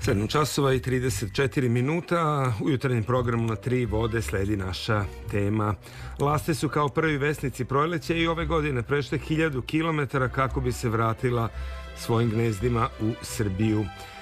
7 časova i 34 minuta. U jutarnjem programu na 3 vode sledi naša tema. Laste su kao prvi vesnici proleća i ove godine prešle 1000 km kako bi se vratila svojim gnezdima u Srbiju.